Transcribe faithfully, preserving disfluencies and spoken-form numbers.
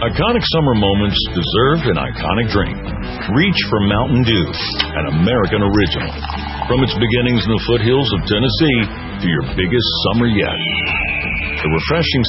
Iconic summer moments deserve an iconic drink. Reach for Mountain Dew, an American original. From its beginnings in the foothills of Tennessee to your biggest summer yet. The refreshing